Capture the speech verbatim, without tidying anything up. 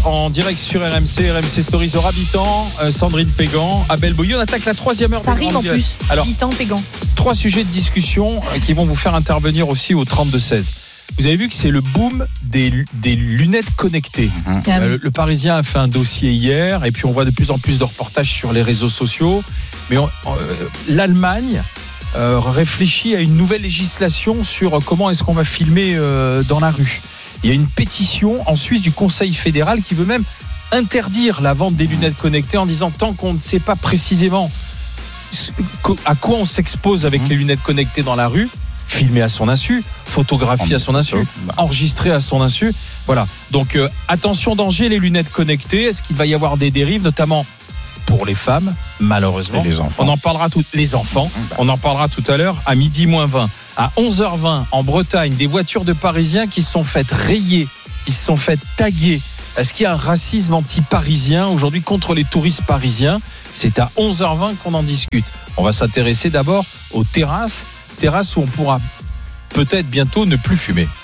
en direct sur R M C, R M C Stories hors habitant, euh, Sandrine Pégan, Abel Boyer. On attaque la troisième heure. Ça rime en plus. Alors, Habitant, Pégan. Trois sujets de discussion euh, qui vont vous faire intervenir aussi au trente-deux seize. Vous avez vu que c'est le boom des, des lunettes connectées. Ah oui. Euh, le Parisien a fait un dossier hier et puis on voit de plus en plus de reportages sur les réseaux sociaux. Mais on, euh, l'Allemagne euh, réfléchit à une nouvelle législation sur comment est-ce qu'on va filmer euh, dans la rue. Il y a une pétition en Suisse du Conseil fédéral qui veut même interdire la vente des lunettes connectées en disant tant qu'on ne sait pas précisément à quoi on s'expose avec les lunettes connectées dans la rue, filmer à son insu, photographier à son insu, enregistrer à son insu. Voilà. Donc euh, attention danger, les lunettes connectées. Est-ce qu'il va y avoir des dérives, notamment pour les femmes, malheureusement. Et les enfants. On en parlera tout, les enfants. On en parlera tout à l'heure à midi moins vingt. À onze heures vingt, en Bretagne, des voitures de Parisiens qui se sont faites rayer, qui se sont faites taguer. Est-ce qu'il y a un racisme anti-parisien aujourd'hui contre les touristes parisiens? C'est à onze heures vingt qu'on en discute. On va s'intéresser d'abord aux terrasses, terrasses où on pourra peut-être bientôt ne plus fumer.